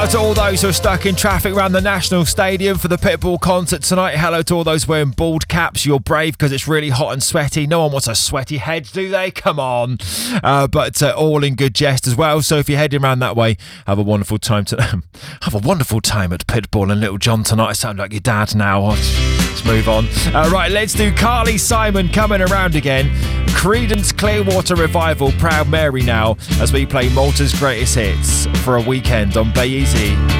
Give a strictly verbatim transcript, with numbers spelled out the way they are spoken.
to all those who are stuck in traffic around the National Stadium for the Pitbull concert tonight. Hello to all those wearing bald caps. You're brave because it's really hot and sweaty. No one wants a sweaty head, do they? Come on. Uh, but uh, all in good jest as well. So if you're heading around that way, have a wonderful time to have a wonderful time at Pitbull and Little John tonight. I sound like your dad now. Let's move on. Uh, right, let's do Carly Simon coming around again. Creedence Clearwater Revival, Proud Mary now, as we play Malta's greatest hits for a weekend on Bay Easy.